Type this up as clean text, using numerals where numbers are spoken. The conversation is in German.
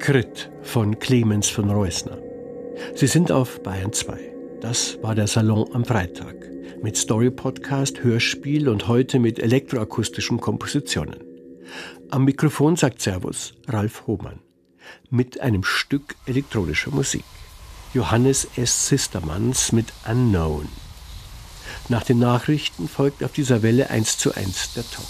Krit von Clemens von Reusner. Sie sind auf Bayern 2. Das war der Salon am Freitag. Mit Story-Podcast, Hörspiel und heute mit elektroakustischen Kompositionen. Am Mikrofon sagt Servus Ralf Hohmann. Mit einem Stück elektronischer Musik. Johannes S. Sistermanns mit Unknown. Nach den Nachrichten folgt auf dieser Welle 1:1 der Talk.